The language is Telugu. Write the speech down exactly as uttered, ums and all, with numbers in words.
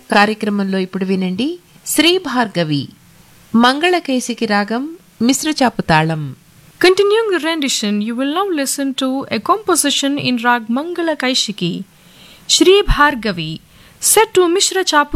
కార్యక్రమంలో ఇప్పుడు వినండి శ్రీ భార్గవి మంగళకేశికి రాగం మిశ్రచాపు తాళం. Continuing the rendition, you will now listen to a composition in Rag Mangala Kaishiki, Shri Bhargavi, set to Mishra Chapu